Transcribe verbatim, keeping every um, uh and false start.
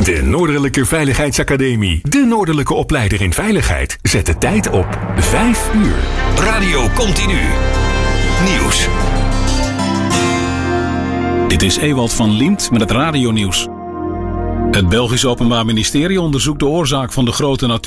De Noordelijke Veiligheidsacademie. De Noordelijke opleider in veiligheid. Zet de tijd op vijf uur. Radio Continu. Nieuws. Dit is Ewald van Liemt met het radionieuws. Het Belgisch Openbaar Ministerie onderzoekt de oorzaak van de grote natuur.